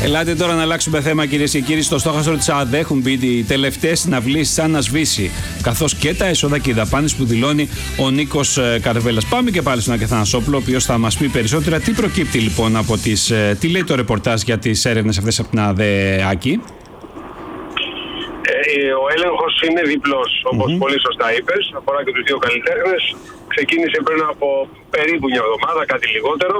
Ελάτε τώρα να αλλάξουμε θέμα, κυρίες και κύριοι. Στο στόχαστρο της ΑΔΕ έχουν μπει οι τελευταίες συναυλίες σαν να σβήσει, καθώς και τα έσοδα και οι δαπάνες που δηλώνει ο Νίκος Καρβέλας. Πάμε και πάλι στον Άκη Αθανασόπουλο, ο οποίος θα μας πει περισσότερα. Τι προκύπτει λοιπόν από τι λέει το ρεπορτάζ για τις έρευνες αυτές από την ΑΔΕ, Άκη? Ο έλεγχος είναι διπλός, όπως πολύ σωστά είπες. Αφορά και τους δύο καλλιτέχνες. Ξεκίνησε πριν από περίπου μια εβδομάδα, κάτι λιγότερο.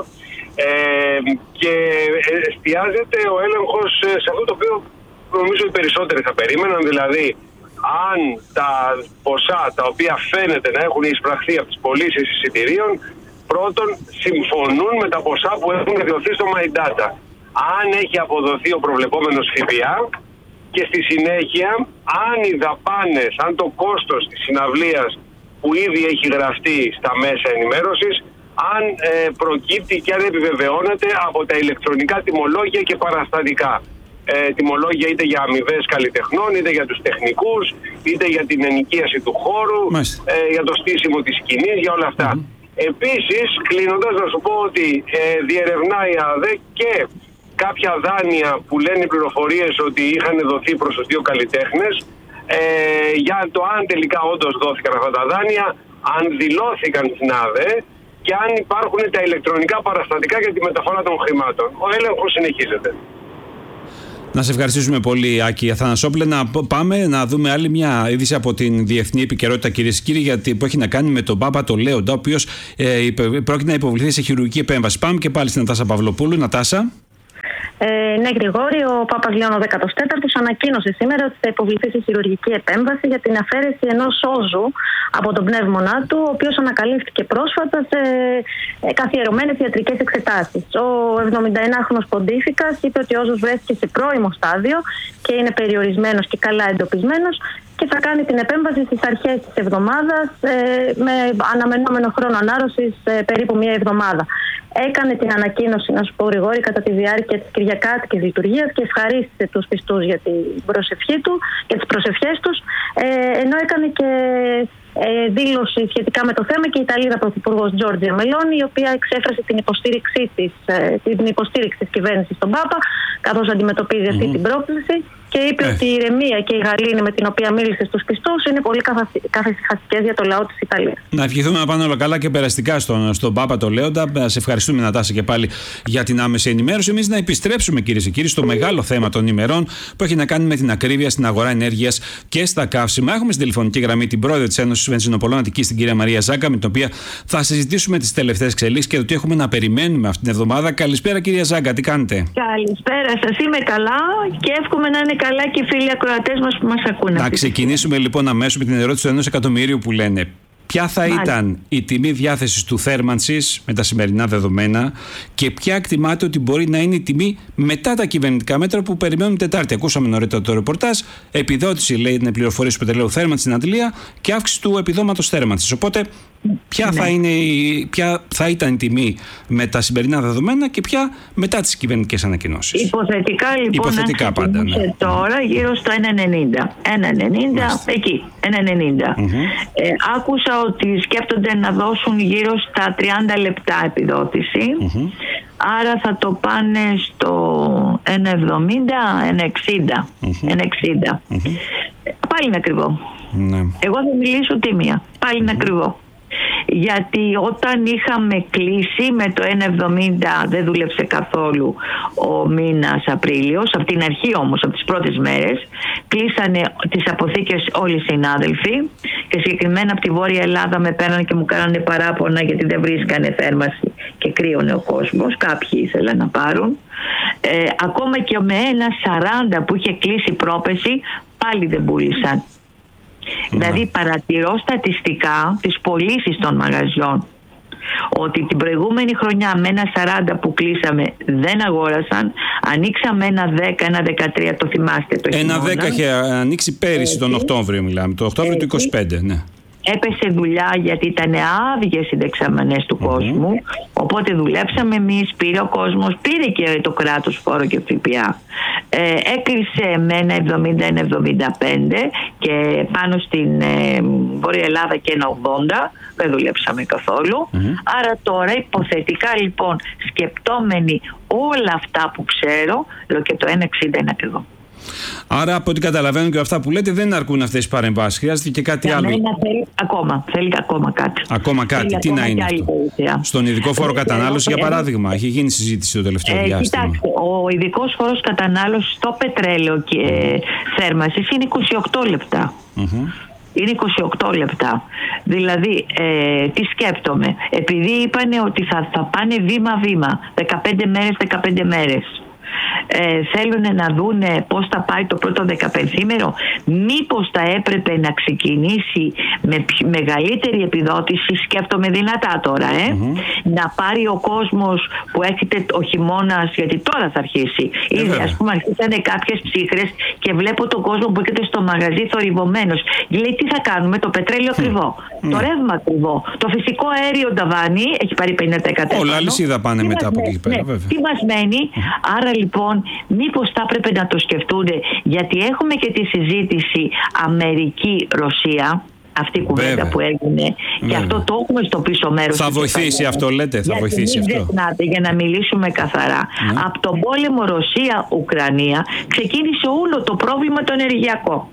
Και εστιάζεται ο έλεγχος σε αυτό το οποίο νομίζω οι περισσότεροι θα περίμεναν. Δηλαδή, αν τα ποσά τα οποία φαίνεται να έχουν εισπραχθεί από τις πωλήσεις εισιτηρίων, πρώτον συμφωνούν με τα ποσά που έχουν διωθεί στο My Data. Αν έχει αποδοθεί ο προβλεπόμενος ΦΠΑ, και στη συνέχεια, αν οι δαπάνες, αν το κόστος της συναυλίας που ήδη έχει γραφτεί στα μέσα ενημέρωσης, αν προκύπτει και αν επιβεβαιώνεται από τα ηλεκτρονικά τιμολόγια και παραστατικά. Τιμολόγια είτε για αμοιβές καλλιτεχνών, είτε για τους τεχνικούς, είτε για την ενοικίαση του χώρου, για το στήσιμο της σκηνής, για όλα αυτά. Επίσης, κλείνοντας, να σου πω ότι διερευνάει η ΑΔΕ και κάποια δάνεια που λένε οι πληροφορίες ότι είχαν δοθεί προς τους δύο καλλιτέχνες, για το αν τελικά όντως δόθηκαν αυτά τα δάνεια, αν δηλώθηκαν στην ΑΔΕ και αν υπάρχουν τα ηλεκτρονικά παραστατικά για τη μεταφορά των χρημάτων. Ο έλεγχος συνεχίζεται. Να σε ευχαριστήσουμε πολύ, Άκη Αθανασόπουλε. Να πάμε να δούμε άλλη μια είδηση από την διεθνή επικαιρότητα, κυρίες και κύριοι, γιατί που έχει να κάνει με τον Πάπα το Λέοντα, ο οποίος πρόκειται να υποβληθεί σε χειρουργική επέμβαση. Πάμε και πάλι στην Νατάσα Παυλοπούλου. Νατάσα. Ναι, Γρηγόρη, ο Πάπας Λέων ο 14ος ανακοίνωσε σήμερα ότι θα υποβληθεί σε χειρουργική επέμβαση για την αφαίρεση ενός όζου από τον πνεύμονά του, ο οποίος ανακαλύφθηκε πρόσφατα σε καθιερωμένες ιατρικές εξετάσεις. Ο 71χρονος ποντίφικας είπε ότι ο όζος βρέθηκε σε πρώιμο στάδιο και είναι περιορισμένος και καλά εντοπισμένος και θα κάνει την επέμβαση στις αρχές της εβδομάδας με αναμενόμενο χρόνο ανάρρωσης περίπου μία εβδομάδα. Έκανε την ανακοίνωση, να σου πω Γρηγόρη, κατά τη διάρκεια της Κυριακάτικης λειτουργίας και ευχαρίστησε τους πιστούς για την προσευχή του και τις προσευχές τους, ενώ έκανε και δήλωση σχετικά με το θέμα και η Ιταλίδα Πρωθυπουργός Τζόρτζια Μελόνι, η οποία εξέφρασε την υποστήριξη της κυβέρνησης στον Πάπα, καθώς αντιμετωπίζει αυτή την πρόκληση, και είπε ότι η ηρεμία και η γαλήνη με την οποία μίλησε στους πιστούς είναι πολύ καθησυχαστικές για το λαό της Ιταλίας. Να ευχηθούμε να πάνε όλα καλά και περαστικά στον Πάπα το Λέοντα. Σε ευχαριστούμε, Νατάσα, και πάλι για την άμεση ενημέρωση. Εμείς να επιστρέψουμε, κυρίες και κύριοι, στο μεγάλο θέμα των ημερών που έχει να κάνει με την ακρίβεια στην αγορά ενέργειας και στα καύσιμα. Έχουμε στην τηλεφωνική γραμμή την πρόεδρο της Ένωσης Βενζινοπολών Αττικής, την κυρία Μαρία Ζάγκα, με την οποία θα συζητήσουμε τις τελευταίες εξελίξεις και το τι έχουμε να περιμένουμε αυτήν την εβδομάδα. Καλησπέρα, κυρία Ζάγκα, τι κάνετε? Καλησπέρα σας, είμαι καλά και εύχομαι να είναι καλά και οι φίλοι ακροατές μας που μας ακούνε. Να ξεκινήσουμε λοιπόν αμέσως με την ερώτηση του 1 εκατομμυρίου που λένε: ποια θα ήταν η τιμή διάθεσης του θέρμανσης με τα σημερινά δεδομένα και ποια εκτιμάται ότι μπορεί να είναι η τιμή μετά τα κυβερνητικά μέτρα που περιμένουν Τετάρτη? Ακούσαμε νωρίτερα το ρεπορτάζ. Επιδότηση, λέει, είναι πληροφορίες του πετρελαίου θέρμανσης στην Αντλία και αύξηση του επιδόματος θέρμανσης. Οπότε, ποια θα ήταν η τιμή με τα σημερινά δεδομένα και ποια μετά τις κυβερνητικές ανακοινώσεις? Υποθετικά λοιπόν, υποθετικά πάντα, ναι. Τώρα γύρω στο 1,90. Εκεί, 1,90. Άκουσα ότι σκέφτονται να δώσουν γύρω στα 30 λεπτά επιδότηση. Άρα θα το πάνε στο 1,70, 1,60. Πάλι είναι ακριβό. Εγώ θα μιλήσω τίμια. Πάλι είναι ακριβό. Γιατί όταν είχαμε κλείσει με το 1,70 δεν δούλεψε καθόλου ο μήνας Απρίλιος. Από την αρχή όμως, από τις πρώτες μέρες, κλείσανε τις αποθήκες όλοι οι συνάδελφοι και συγκεκριμένα από τη Βόρεια Ελλάδα με παίρνανε και μου κάνανε παράπονα γιατί δεν βρίσκανε θέρμανση και κρύωνε ο κόσμος. Κάποιοι ήθελαν να πάρουν. Ακόμα και με 1,40 που είχε κλείσει πρόπεση πάλι δεν πούλησαν. Δηλαδή παρατηρώ στατιστικά τις πωλήσεις των μαγαζιών ότι την προηγούμενη χρονιά με 1,40 που κλείσαμε δεν αγόρασαν. Ανοίξαμε 1,10, 1,13, το θυμάστε το χειμώνα. 1,10 είχε ανοίξει πέρυσι τον Οκτώβριο, μιλάμε, το Οκτώβριο του 25, ναι. Έπεσε δουλειά γιατί ήταν άδειες οι δεξαμενές του κόσμου, οπότε δουλέψαμε εμείς, πήρε ο κόσμος, πήρε και το κράτος φόρο και ΦΠΑ. Έκλεισε με 1,70-1,75 και πάνω στην Βόρεια Ελλάδα και 1,80, δεν δουλέψαμε καθόλου. Άρα τώρα υποθετικά λοιπόν, σκεπτόμενοι όλα αυτά που ξέρω, λέω και το 1,60 είναι ακριβό. Άρα, από ό,τι καταλαβαίνω και αυτά που λέτε, δεν αρκούν αυτές οι παρεμβάσεις. Χρειάζεται και κάτι άλλο. Θέλει ακόμα κάτι. Ακόμα κάτι. Θέλει τι ακόμα να είναι αυτό? Στον ειδικό φόρο κατανάλωση, για παράδειγμα, έχει γίνει συζήτηση το τελευταίο διάστημα. Κοιτάξτε, ο ειδικός φόρος κατανάλωσης στο πετρέλαιο και θέρμανσης είναι 28 λεπτά. Είναι 28 λεπτά. Δηλαδή, τι σκέπτομαι. Επειδή είπανε ότι θα πάνε βήμα-βήμα, 15 μέρες. Θέλουν να δούνε πώς θα πάει το πρώτο 15ήμερο. Μήπως θα έπρεπε να ξεκινήσει με μεγαλύτερη επιδότηση, σκέφτομαι δυνατά τώρα, να πάρει ο κόσμος που έρχεται ο χειμώνας, γιατί τώρα θα αρχίσει. Ήδη ας πούμε αρχίσανε κάποιες ψύχρες και βλέπω τον κόσμο που έρχεται στο μαγαζί θορυβωμένος. Λέει, τι θα κάνουμε, το πετρέλαιο ακριβό, το ρεύμα ακριβό, το φυσικό αέριο ταβάνι έχει πάρει 50%. Όλα αλυσίδα πάνε μετά από εκεί πέρα, βέβαια. Τι μας μένει? Άρα λοιπόν, μήπως θα έπρεπε να το σκεφτούν, γιατί έχουμε και τη συζήτηση Αμερική-Ρωσία, αυτή η κουβέντα που έγινε, και αυτό το έχουμε στο πίσω μέρος. Θα βοηθήσει αυτό, λέτε, θα βοηθήσει αυτό. Μην ξεχνάτε, για να μιλήσουμε καθαρά, από τον πόλεμο Ρωσία-Ουκρανία ξεκίνησε όλο το πρόβλημα το ενεργειακό.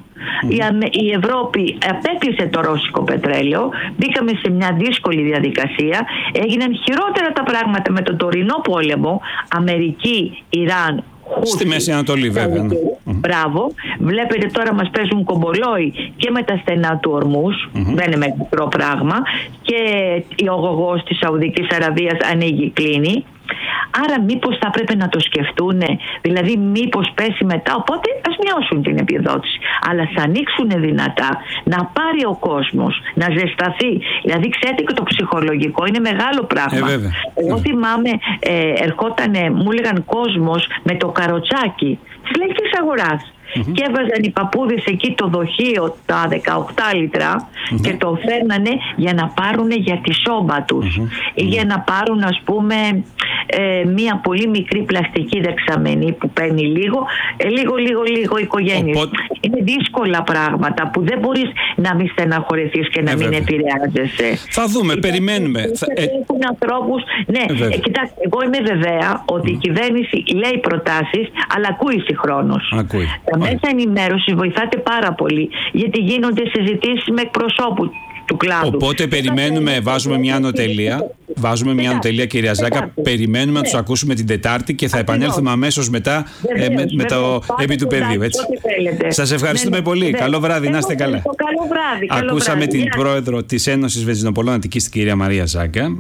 Η Ευρώπη απέκλεισε το ρώσικο πετρέλαιο, μπήκαμε σε μια δύσκολη διαδικασία, έγιναν χειρότερα τα πράγματα με τον τωρινό πόλεμο, Αμερική, Ιράν, στη Μέση Ανατολή, βέβαια. Μπράβο. Βλέπετε τώρα μας παίζουν κομπολόι και με τα στενά του Ορμούς, δεν είναι μικρό πράγμα, και ο αγωγός της Σαουδικής Αραβίας ανοίγει, κλείνει. Άρα μήπως θα πρέπει να το σκεφτούν, δηλαδή μήπως πέσει μετά, οπότε ας μειώσουν την επιδότηση, αλλά θα ανοίξουν δυνατά, να πάρει ο κόσμος, να ζεσταθεί. Δηλαδή ξέρετε και το ψυχολογικό είναι μεγάλο πράγμα. Εγώ θυμάμαι ερχότανε, μου έλεγαν κόσμος με το καροτσάκι της λαϊκής αγοράς. Και έβαζαν οι παππούδες εκεί το δοχείο, τα 18 λίτρα, και το φέρνανε για να πάρουν για τη σόμπα τους ή για να πάρουν, ας πούμε, μία πολύ μικρή πλαστική δεξαμενή που παίρνει λίγο οικογένειες. Είναι δύσκολα πράγματα που δεν μπορείς να μην στεναχωρηθείς και να μην επηρεάζεσαι. Θα δούμε, περιμένουμε. Έχουν ανθρώπους. Κοιτάξτε, εγώ είμαι βεβαία ότι η κυβέρνηση λέει προτάσεις, αλλά ακούει συγχρόνως. Τα μέσα ενημέρωσης βοηθάτε πάρα πολύ, γιατί γίνονται συζητήσεις με εκπροσώπους του κλάδου. Οπότε περιμένουμε, βάζουμε μια ανωτελεία, κυρία Ζάκα, περιμένουμε να τους ακούσουμε την Τετάρτη και θα επανέλθουμε αμέσως μετά με το επί του πεδίου. Σας ευχαριστούμε πολύ. Καλό βράδυ, να είστε καλά. Ακούσαμε την πρόεδρο της Ένωσης Βενζινοπολών Αττικής, την κυρία Μαρία Ζάκα.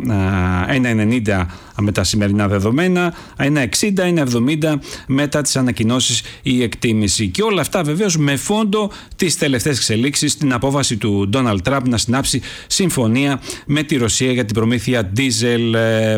1,90 με τα σημερινά δεδομένα, 1,60, 1,70 μετά τις ανακοινώσεις η εκτίμηση. Και όλα αυτά βεβαίως με φόντο τις τελευταίες εξελίξεις, την απόφαση του Ντόναλντ Τραμπ να συνάψει συμφωνία με τη Ρωσία για την προμήθεια ντίζελ.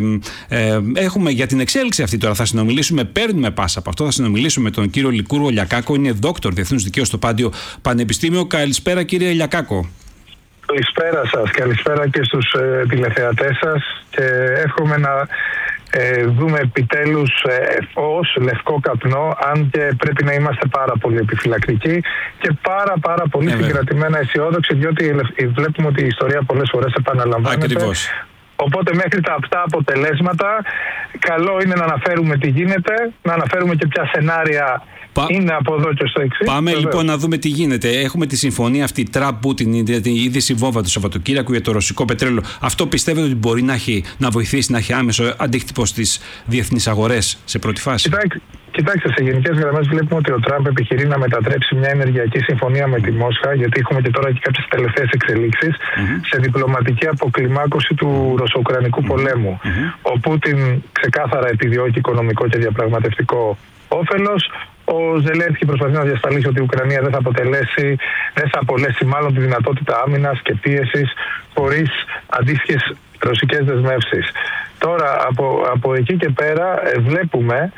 Έχουμε για την εξέλιξη αυτή τώρα, θα συνομιλήσουμε, παίρνουμε πάσα από αυτό, θα συνομιλήσουμε με τον κύριο Λικούργο Λιακάκο, είναι δόκτωρ διεθνούς δικαίου στο Πάντιο Πανεπιστήμιο. Καλησπέρα, κύριε Λιακάκο. Καλησπέρα σας, καλησπέρα και στους τηλεθεατές σας, και εύχομαι να δούμε επιτέλους ως λευκό καπνό, αν και πρέπει να είμαστε πάρα πολύ επιφυλακτικοί και πάρα πολύ συγκρατημένα αισιόδοξοι, διότι βλέπουμε ότι η ιστορία πολλές φορές επαναλαμβάνεται. Ακριβώς. Οπότε μέχρι τα αυτά αποτελέσματα καλό είναι να αναφέρουμε τι γίνεται, να αναφέρουμε και ποια σενάρια είναι από εδώ και στο εξής. Πάμε λοιπόν να δούμε τι γίνεται. Έχουμε τη συμφωνία αυτή Τραμπ-Πούτιν, την είδηση βόμβα του Σαββατοκύριακου για το ρωσικό πετρέλαιο. Αυτό πιστεύετε ότι μπορεί να βοηθήσει, να έχει άμεσο αντίκτυπο στις διεθνείς αγορές σε πρώτη φάση? Κοιτάξτε, σε γενικές γραμμές βλέπουμε ότι ο Τραμπ επιχειρεί να μετατρέψει μια ενεργειακή συμφωνία με τη Μόσχα, γιατί έχουμε και τώρα και κάποιες τελευταίες εξελίξεις, σε διπλωματική αποκλιμάκωση του ρωσο-ουκρανικού πολέμου. Ο Πούτιν ξεκάθαρα επιδιώκει οικονομικό και διαπραγματευτικό όφελος. Ο Ζελένσκι προσπαθεί να διασφαλίσει ότι η Ουκρανία δεν θα απολέσει μάλλον τη δυνατότητα άμυνας και πίεσης χωρίς αντίστοιχες ρωσικές δεσμεύσεις. Τώρα από εκεί και πέρα βλέπουμε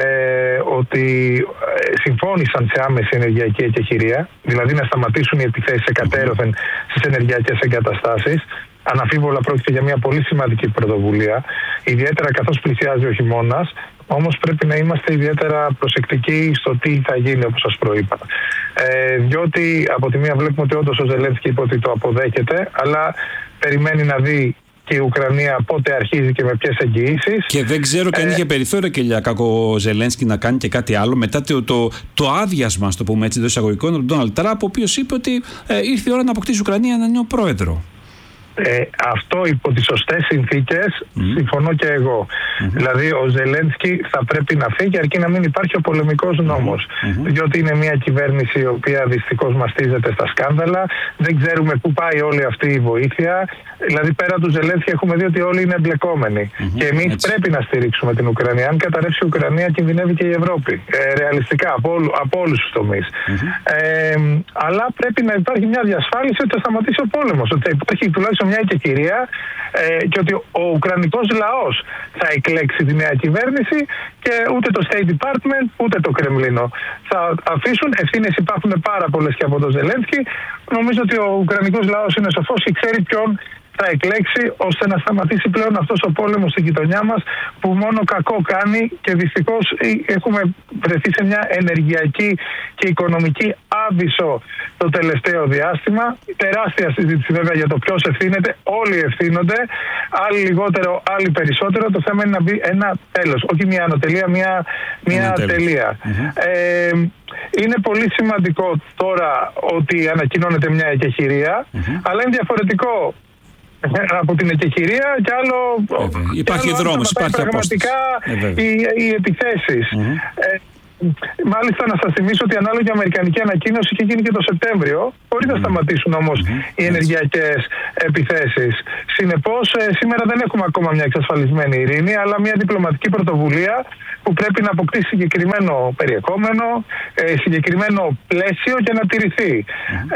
ότι συμφώνησαν σε άμεση ενεργειακή εκεχηρία, δηλαδή να σταματήσουν οι επιθέσεις εκατέρωθεν στις ενεργειακές εγκαταστάσεις. Αναμφίβολα πρόκειται για μια πολύ σημαντική πρωτοβουλία, ιδιαίτερα καθώς πλησιάζει ο χειμώνας, όμως πρέπει να είμαστε ιδιαίτερα προσεκτικοί στο τι θα γίνει, όπως σας προείπα. Διότι από τη μία βλέπουμε ότι όντως ο Ζελένσκι είπε ότι το αποδέχεται, αλλά περιμένει να δει και η Ουκρανία πότε αρχίζει και με ποιες εγγυήσεις. Και δεν ξέρω και αν είχε περιθώριο και για κακό Ζελένσκι να κάνει και κάτι άλλο μετά το άδειασμα, στο πούμε έτσι, των εισαγωγικών, του Ντόναλντ Τραμπ, ο οποίος είπε ότι ήρθε η ώρα να αποκτήσει η Ουκρανία ένα νέο πρόεδρο. Αυτό υπό τις σωστές συνθήκες συμφωνώ και εγώ. Δηλαδή ο Ζελένσκι θα πρέπει να φύγει αρκεί να μην υπάρχει ο πολεμικός νόμος. Διότι είναι μια κυβέρνηση η οποία δυστυχώς μαστίζεται στα σκάνδαλα. Δεν ξέρουμε πού πάει όλη αυτή η βοήθεια. Δηλαδή πέρα του Ζελένσκι έχουμε δει ότι όλοι είναι εμπλεκόμενοι. Και εμείς πρέπει να στηρίξουμε την Ουκρανία. Αν καταρρεύσει η Ουκρανία κινδυνεύει και η Ευρώπη. Ρεαλιστικά από όλους τους τομείς. Αλλά πρέπει να υπάρχει μια διασφάλιση ότι θα σταματήσει ο πόλεμος. Ότι θα υπάρχει τουλάχιστον μια εκεχηρία και ότι ο Ουκρανικός λαός θα εκλέξει τη νέα κυβέρνηση και ούτε το State Department ούτε το Κρεμλίνο θα αφήσουν. Ευθύνες υπάρχουν πάρα πολλές και από τον Ζελένσκι. Νομίζω ότι ο Ουκρανικός λαός είναι σοφός και ξέρει ποιον θα εκλέξει ώστε να σταματήσει πλέον αυτός ο πόλεμος στην γειτονιά μας που μόνο κακό κάνει και δυστυχώς έχουμε βρεθεί σε μια ενεργειακή και οικονομική άβυσσο το τελευταίο διάστημα. Τεράστια συζήτηση βέβαια για το ποιος ευθύνεται. Όλοι ευθύνονται. Άλλοι λιγότερο, άλλοι περισσότερο. Το θέμα είναι να μπει ένα τέλος. Όχι μια ανωτελεία, μια τελεία. Είναι πολύ σημαντικό τώρα ότι ανακοινώνεται μια εκεχηρία, αλλά είναι διαφορετικό από την εκεχηρία και άλλο. Υπάρχει δρόμος, υπάρχει πραγματικά οι επιθέσεις. Μάλιστα, να σας θυμίσω ότι ανάλογη αμερικανική ανακοίνωση είχε γίνει και το Σεπτέμβριο, χωρίς να σταματήσουν όμως οι ενεργειακές επιθέσεις. Συνεπώς, σήμερα δεν έχουμε ακόμα μια εξασφαλισμένη ειρήνη, αλλά μια διπλωματική πρωτοβουλία που πρέπει να αποκτήσει συγκεκριμένο περιεχόμενο, συγκεκριμένο πλαίσιο και να τηρηθεί.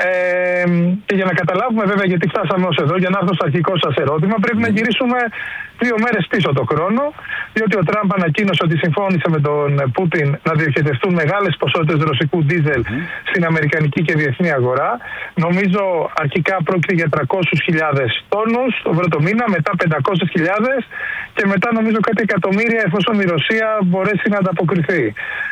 Και για να καταλάβουμε βέβαια γιατί φτάσαμε ως εδώ, για να έρθω στο αρχικό σας ερώτημα, πρέπει να γυρίσουμε 2 μέρες πίσω το χρόνο, διότι ο Τραμπ ανακοίνωσε ότι συμφώνησε με τον Πούτιν να διοχετευτούν μεγάλες ποσότητες ρωσικού ντίζελ στην αμερικανική και διεθνή αγορά. Νομίζω αρχικά πρόκειται για 300.000 τόνους το πρώτο μήνα, μετά 500.000 και μετά νομίζω κάτι εκατομμύρια εφόσον η Ρωσία μπορέσει να ανταποκριθεί.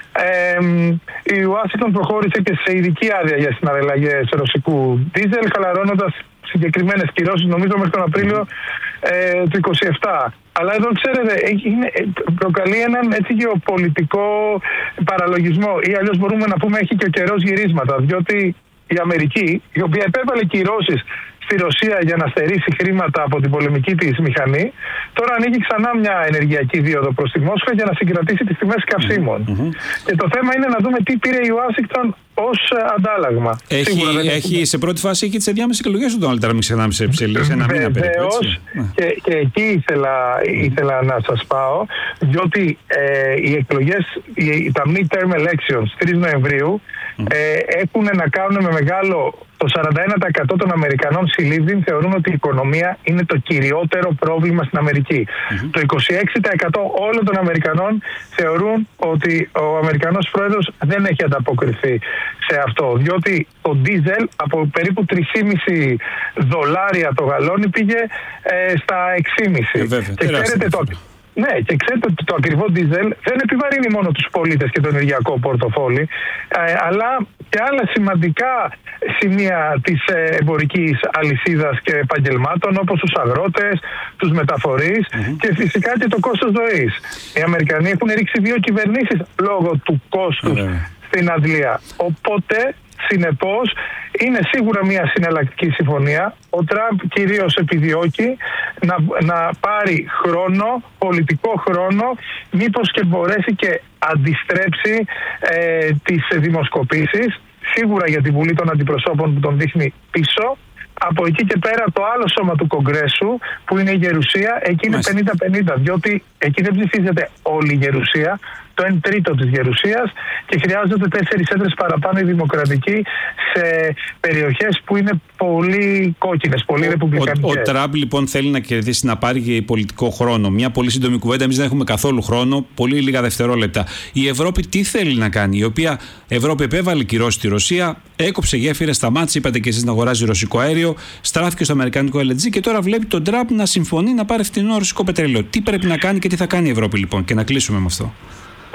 Η Ουάσιγκτον προχώρησε και σε ειδική άδεια για συναλλαγές ρωσικού ντίζελ, χαλαρώνοντας συγκεκριμένες κυρώσεις νομίζω μέχρι τον Απρίλιο του 2027. Αλλά εδώ ξέρετε προκαλεί έναν έτσι γεωπολιτικό παραλογισμό ή αλλιώς μπορούμε να πούμε έχει και ο καιρός γυρίσματα, διότι η Αμερική, η οποία επέβαλε κυρώσεις στη Ρωσία για να στερήσει χρήματα από την πολεμική της μηχανή, τώρα ανοίγει ξανά μια ενεργειακή δίωδο προς τη Μόσχα για να συγκρατήσει τις τιμές καυσίμων. Και το θέμα είναι να δούμε τι πήρε η Ουάσιγκτον ως αντάλλαγμα. Έχει σε πρώτη φάση έχει τις ενδιάμεσες εκλογές του Ντόναλντ Τραμπ, μην ξεχνάμε σε ένα μήνα περίπου. Και εκεί ήθελα να σας πάω, διότι οι εκλογές, τα midterm elections 3 Νοεμβρίου έχουν να κάνουν με μεγάλο. Το 41% των Αμερικανών συλλήβδιν θεωρούν ότι η οικονομία είναι το κυριότερο πρόβλημα στην Αμερική. Το 26% όλων των Αμερικανών θεωρούν ότι ο Αμερικανός πρόεδρος δεν έχει ανταποκριθεί σε αυτό. Διότι το ντίζελ από περίπου $3,5 το γαλόνι πήγε στα 6,5. Και ξέρετε και ξέρετε ότι το ακριβό ντίζελ δεν επιβαρύνει μόνο τους πολίτες και το ενεργειακό πορτοφόλι, αλλά και άλλα σημαντικά σημεία της εμπορικής αλυσίδας και επαγγελμάτων, όπως τους αγρότες, τους μεταφορείς και φυσικά και το κόστος ζωής. Οι Αμερικανοί έχουν ρίξει 2 κυβερνήσεις λόγω του κόστους στην αντλία. Οπότε, συνεπώς, είναι σίγουρα μια συναλλακτική συμφωνία. Ο Τραμπ κυρίως επιδιώκει να πάρει χρόνο, πολιτικό χρόνο, μήπως και μπορέσει και αντιστρέψει τις δημοσκοπήσεις. Σίγουρα για τη Βουλή των Αντιπροσώπων που τον δείχνει πίσω. Από εκεί και πέρα το άλλο σώμα του Κογκρέσου που είναι η Γερουσία, εκεί είναι 50-50, διότι εκεί δεν ψηφίζεται όλη η Γερουσία, το 1/3 της Γερουσίας και χρειάζονται 4 έδρες παραπάνω οι δημοκρατικοί σε περιοχές που είναι πολύ κόκκινες, πολύ ρεπουμπλικανικές. Ο Τραμπ λοιπόν θέλει να κερδίσει, να πάρει πολιτικό χρόνο. Μια πολύ σύντομη κουβέντα, εμείς δεν έχουμε καθόλου χρόνο, πολύ λίγα δευτερόλεπτα. Η Ευρώπη τι θέλει να κάνει, η οποία Ευρώπη επέβαλε κυρώσεις στη Ρωσία, έκοψε γέφυρες, σταμάτησε, είπατε και εσείς, να αγοράζει ρωσικό αέριο, στράφηκε στο αμερικανικό LNG και τώρα βλέπει τον Τραμπ να συμφωνεί να πάρει φθηνό ρωσικό πετρέλαιο. Τι πρέπει να κάνει και τι θα κάνει η Ευρώπη λοιπόν, και να κλείσουμε με αυτό.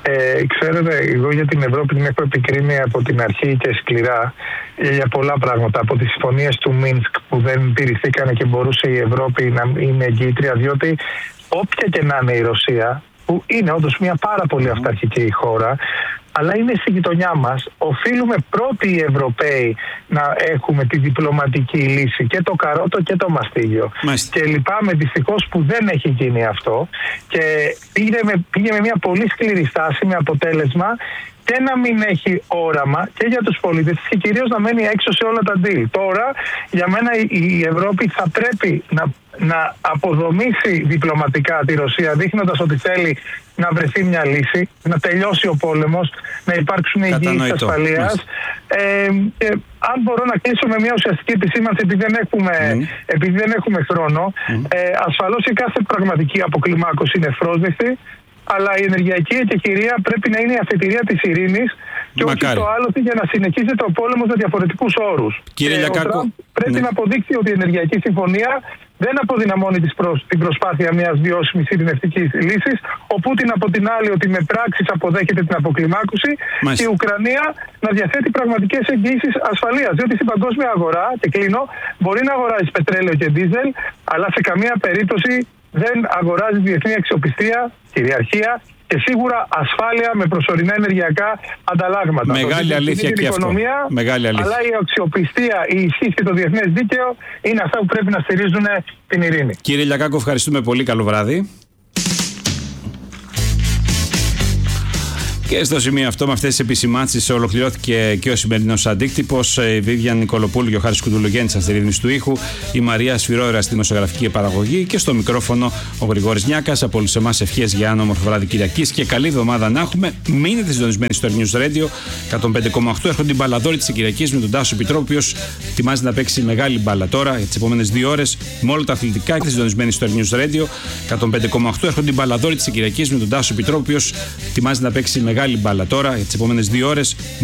Ξέρετε, εγώ για την Ευρώπη την έχω επικρίνει από την αρχή και σκληρά για πολλά πράγματα. Από τις συμφωνίες του Μίνσκ που δεν τηρηθήκαν και μπορούσε η Ευρώπη να είναι εγκύτρια, διότι όποια και να είναι η Ρωσία, που είναι όντως μια πάρα πολύ αυταρχική χώρα, αλλά είναι στη γειτονιά μας, οφείλουμε πρώτοι οι Ευρωπαίοι να έχουμε τη διπλωματική λύση, και το καρότο και το μαστίγιο. Και λυπάμαι δυστυχώς που δεν έχει γίνει αυτό και πήγε με μια πολύ σκληρή στάση, με αποτέλεσμα και να μην έχει όραμα και για τους πολίτες και κυρίως να μένει έξω σε όλα τα deal. Τώρα, για μένα η Ευρώπη θα πρέπει να αποδομήσει διπλωματικά τη Ρωσία, δείχνοντας ότι θέλει να βρεθεί μια λύση, να τελειώσει ο πόλεμος, να υπάρξουν εγγύησεις ασφαλείας. Αν μπορώ να κλείσω με μια ουσιαστική επισήμανση, επειδή δεν έχουμε χρόνο, ασφαλώς η κάθε πραγματική αποκλιμάκωση είναι ευπρόσδεκτη, αλλά η ενεργειακή εκεχηρία πρέπει να είναι η αφετηρία της ειρήνης και όχι το άλοθη για να συνεχίζεται ο πόλεμος με διαφορετικούς όρους. Κύριε Λιακάκο, πρέπει να αποδείξει ότι η ενεργειακή συμφωνία δεν αποδυναμώνει την προσπάθεια μιας βιώσιμης ειρηνευτικής λύσης, ο Πούτιν από την άλλη ότι με πράξεις αποδέχεται την αποκλιμάκωση και η Ουκρανία να διαθέτει πραγματικές εγγύησεις ασφαλείας. Διότι στην παγκόσμια αγορά, και κλείνω, μπορεί να αγοράζει πετρέλαιο και ντίζελ, αλλά σε καμία περίπτωση δεν αγοράζει διεθνή αξιοπιστία, κυριαρχία και σίγουρα ασφάλεια με προσωρινά ενεργειακά ανταλλάγματα. Μεγάλη αλήθεια και αυτό. Μεγάλη αλήθεια. Αλλά η αξιοπιστία, η ισχύ και το διεθνές δίκαιο είναι αυτά που πρέπει να στηρίζουν την ειρήνη. Κύριε Λιακάκο, ευχαριστούμε πολύ. Καλό βράδυ. Και στο σημείο αυτό, με αυτές τις επισημάνσεις, ολοκληρώθηκε και ο σημερινός αντίκτυπος. Η Βίβιαν Νικολοπούλου και ο Χάρης Κουντουλογέννης στη ρύθμιση του ήχου, η Μαρία Σφυρόερα στη δημοσιογραφική παραγωγή και στο μικρόφωνο ο Γρηγόρης Νιάκας. Από όλους εμάς ευχές για ένα όμορφο βράδυ Κυριακής και καλή εβδομάδα να έχουμε. Μείνετε συντονισμένοι στο News Radio 105,8. Έρχονται οι μπαλαδόροι της Κυριακής με τον Τάσο Πιτρό, ο οποίος ετοιμάζει να παίξει μεγάλη μπάλα τώρα για τις επόμενες 2 ώρες με όλα τα αθλητικά. Και συντονισμένοι στο News Radio 105,8. Έρχονται οι μπαλαδόροι της Κυριακής με τον Τάσο Πιτρό, ο οποίος ετοιμάζει να παίξει μεγάλη μπάλα τώρα για τις επόμενες 2 ώρες.